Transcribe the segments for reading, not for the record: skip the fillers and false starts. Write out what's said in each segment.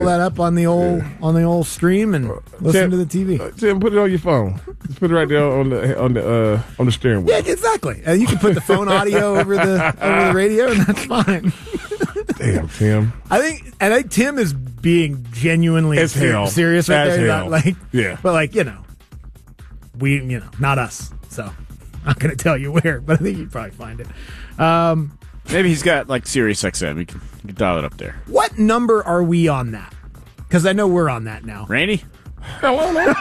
that up on the old stream and listen to the TV. Tim, put it on your phone. Just put it right there on the steering wheel. Yeah, exactly. You can put the phone audio over the radio, and that's fine. Damn, Tim. I think Tim is being genuinely serious right there. Not but not us. So I'm not going to tell you where, but I think you'd probably find it. Maybe he's got like Sirius XM. You can dial it up there. What number are we on that? Because I know we're on that now. Randy? So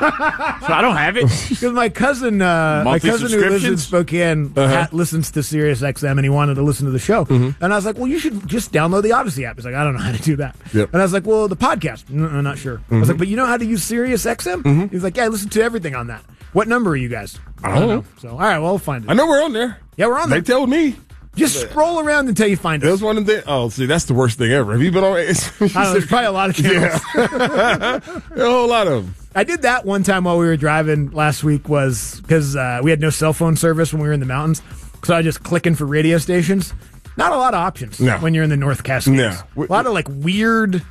I don't have it. Because my cousin who lives in Spokane listens to Sirius XM, and he wanted to listen to the show. Mm-hmm. And I was like, well, you should just download the Odyssey app. He's like, I don't know how to do that. Yep. And I was like, well, the podcast. I'm not sure. Mm-hmm. I was like, but you know how to use Sirius XM? Mm-hmm. He's like, yeah, I listen to everything on that. What number are you guys? I don't know. So, all right, well, we'll find it. I know we're on there. Yeah, we're on there. They tell me. Just scroll around until you find it. There's one of them. Oh, see, that's the worst thing ever. Have you been on? There's probably a lot of channels. Yeah. A whole lot of them. I did that one time while we were driving last week was because we had no cell phone service when we were in the mountains. So I was just clicking for radio stations. Not a lot of options when you're in the North Cascades. No. A lot of like weird,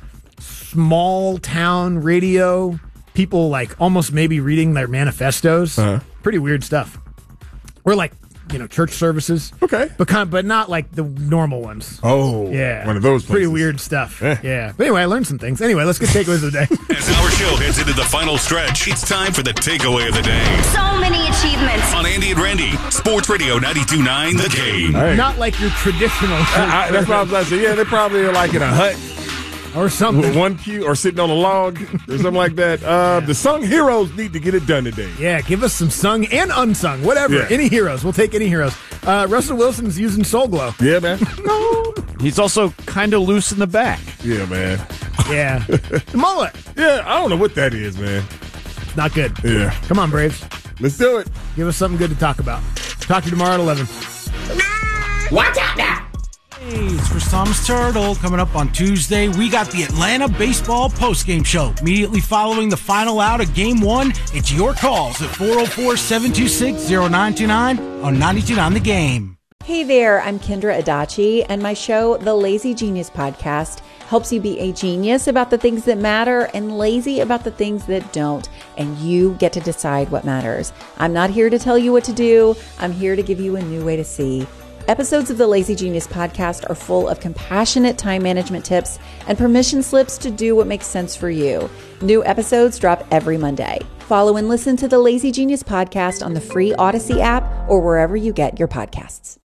small town radio. People like almost maybe reading their manifestos. Pretty weird stuff. We're like, church services. Okay. But not like the normal ones. Oh. Yeah. One of those places. Pretty weird stuff. Yeah. But anyway, I learned some things. Anyway, let's get takeaways of the day. As our show heads into the final stretch, it's time for the takeaway of the day. So many achievements. On Andy and Randy, Sports Radio 92.9 The Game. Hey. Not like your traditional church. That's what I was about to say. Yeah, they probably are like in a hut. Or something. With one pew or sitting on a log or something like that. The sung heroes need to get it done today. Yeah, give us some sung and unsung. Whatever. Yeah. Any heroes. We'll take any heroes. Russell Wilson's using Soul Glow. Yeah, man. No. He's also kind of loose in the back. Yeah, man. Yeah. The mullet. Yeah, I don't know what that is, man. Not good. Yeah. Come on, Braves. Let's do it. Give us something good to talk about. Talk to you tomorrow at 11. Watch out now. Hey, it's Chris Thomas Turtle. Coming up on Tuesday, we got the Atlanta Baseball postgame show. Immediately following the final out of Game 1, it's your calls at 404-726-0929 on 92.9 The Game. Hey there, I'm Kendra Adachi, and my show, The Lazy Genius Podcast, helps you be a genius about the things that matter and lazy about the things that don't, and you get to decide what matters. I'm not here to tell you what to do. I'm here to give you a new way to see. Episodes of the Lazy Genius Podcast are full of compassionate time management tips and permission slips to do what makes sense for you. New episodes drop every Monday. Follow and listen to the Lazy Genius Podcast on the free Odyssey app or wherever you get your podcasts.